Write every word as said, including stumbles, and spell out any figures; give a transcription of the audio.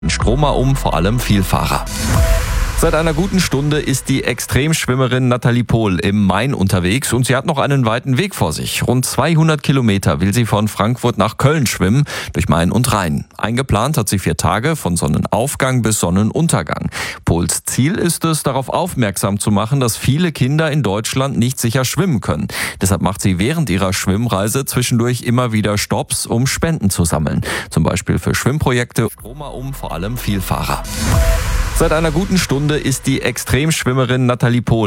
Stromer um, vor allem Vielfahrer. Seit einer guten Stunde ist die Extremschwimmerin Nathalie Pohl im Main unterwegs und sie hat noch einen weiten Weg vor sich. Rund zweihundert Kilometer will sie von Frankfurt nach Köln schwimmen, durch Main und Rhein. Eingeplant hat sie vier Tage, von Sonnenaufgang bis Sonnenuntergang. Pohls Ziel ist es, darauf aufmerksam zu machen, dass viele Kinder in Deutschland nicht sicher schwimmen können. Deshalb macht sie während ihrer Schwimmreise zwischendurch immer wieder Stopps, um Spenden zu sammeln. Zum Beispiel für Schwimmprojekte, Stromer um, vor allem Vielfahrer. Seit einer guten Stunde ist die Extremschwimmerin Nathalie Pohl